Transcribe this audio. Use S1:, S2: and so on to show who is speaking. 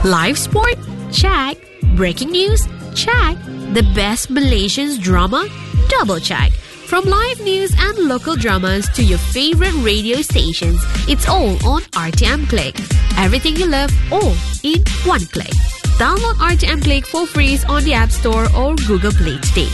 S1: Live sport? Check. Breaking news? Check. The best Malaysian drama? Double check. From live news and local dramas to your favorite radio stations, it's all on RTM Click. Everything you love, all in one click. Download RTM Click for free on the App Store or Google Play today.